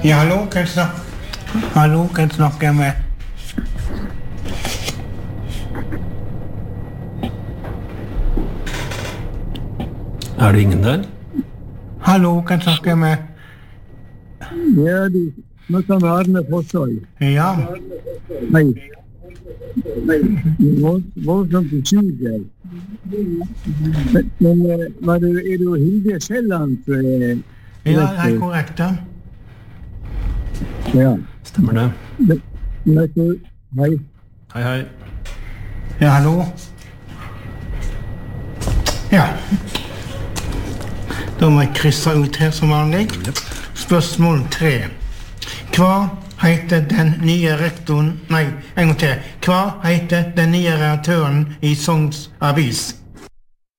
Ja, hallo, kan jeg snakke med? Det ingen der? Hallo, kan jeg snakke med? Ja, du snakker med Arne Fossøy. Ja. Hei. Voldsomt usikker. Men er du Hilde Skjelland? Ja, det er korrekt, ja. Ja. Stemmer det. Hei. Hei. Ja, hallo. Ja. Da må jeg krysse ut her som vanlig. Spørsmål 3. Hva heter den nye rektoren... Nei, en gang til. Hva heter den nye redaktøren i Sogns Avis?